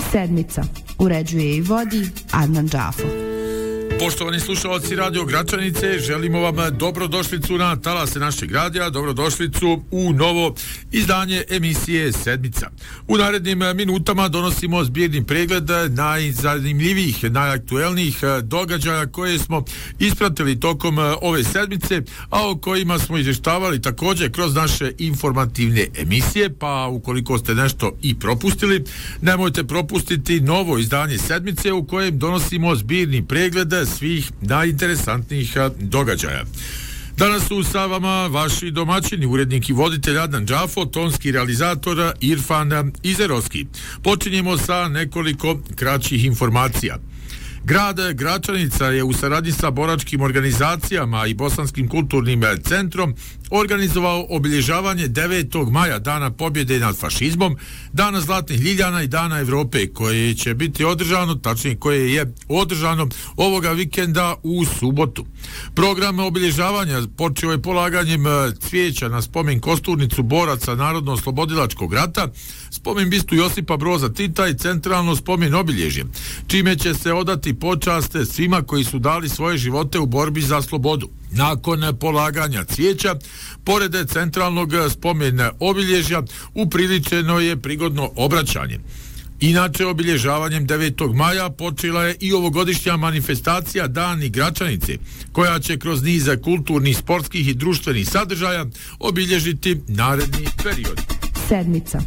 Sedmica. Uređuje i vodi Adnan Džafo. Poštovani slušalci Radio Gračanice, želimo vam dobrodošlicu na talase našeg radija, dobrodošlicu u novo izdanje emisije Sedmica. U narednim minutama donosimo zbirni pregled najzanimljivijih, najaktuelnijih događaja koje smo ispratili tokom ove sedmice, a o kojima smo izvještavali također kroz naše informativne emisije, pa ukoliko ste nešto i propustili, nemojte propustiti novo izdanje Sedmice u kojem donosimo zbirni pregled svih najinteresantnijih događaja. Danas su sa vama vaši domaćini, urednik i voditelj Adnan Džafo, tonski realizator Irfan Izerovski. Počinjemo sa nekoliko kraćih informacija. Grad Gračanica je u saradnji sa boračkim organizacijama i Bosanskim kulturnim centrom organizovao obilježavanje 9. maja, Dana pobjede nad fašizmom, Dana zlatnih ljiljana i Dana Evrope, koje će biti održano, tačnije koje je održano ovoga vikenda u subotu. Program obilježavanja počeo je polaganjem cvijeća na spomen kosturnicu boraca Narodno-oslobodilačkog rata, spomen bistu Josipa Broza Tita i centralno spomen obilježje, čime će se odati počast svima koji su dali svoje živote u borbi za slobodu. Nakon polaganja cvijeća, pored centralnog spomena obilježja, upriličeno je prigodno obraćanje. Inače, obilježavanjem 9. maja počela je i ovogodišnja manifestacija Dani Gračanice, koja će kroz niz kulturnih, sportskih i društvenih sadržaja obilježiti naredni period. Sedmica.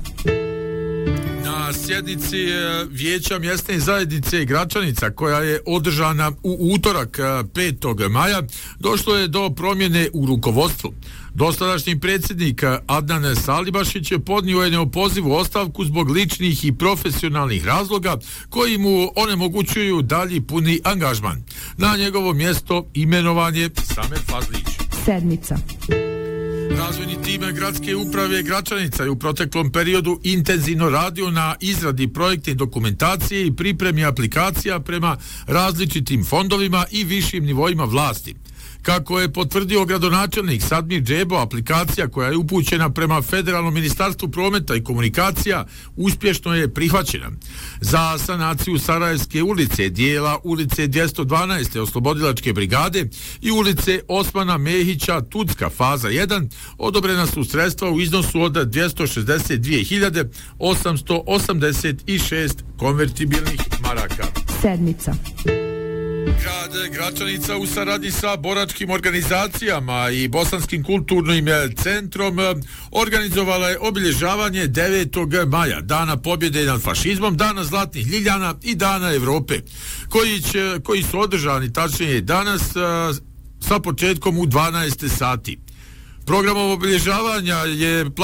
Na sjednici Vijeća mjesne zajednice Gračanica, koja je održana u utorak 5. maja, došlo je do promjene u rukovodstvu. Dosadašnji predsjednik Adnan Salibašić podnio je neopozivu ostavku zbog ličnih i profesionalnih razloga koji mu onemogućuju dalji puni angažman. Na njegovo mjesto imenovan je Samer Fazlić. Sedmica. Razvojni tim gradske uprave Gračanica je u proteklom periodu intenzivno radio na izradi projektne dokumentacije i pripremi aplikacija prema različitim fondovima i višim nivoima vlasti. Kako je potvrdio gradonačelnik Sadmir Džebo, aplikacija koja je upućena prema Federalnom ministarstvu prometa i komunikacija uspješno je prihvaćena. Za sanaciju Sarajevske ulice, dijela ulice 212. Oslobodilačke brigade i ulice Osmana Mehića Tucka faza 1 odobrena su sredstva u iznosu od 262.886 konvertibilnih maraka. Sedmica. Grad Gračanica u saradnji sa boračkim organizacijama i Bosanskim kulturnim centrom organizovala je obilježavanje 9. maja, Dana pobjede nad fašizmom, Dana zlatnih ljiljana i Dana Evrope, koji su održani tačnije danas sa početkom u 12 sati. Programom obilježavanja je